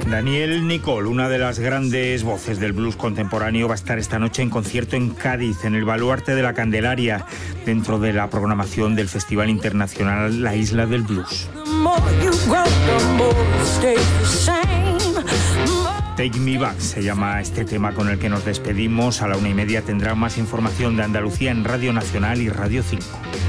Daniel Nicole, una de las grandes voces del blues contemporáneo, va a estar esta noche en concierto en Cádiz, en el Baluarte de la Candelaria, dentro de la programación del Festival Internacional La Isla del Blues. Take Me Back se llama este tema con el que nos despedimos. A la 1:30 tendrá más información de Andalucía en Radio Nacional y Radio 5.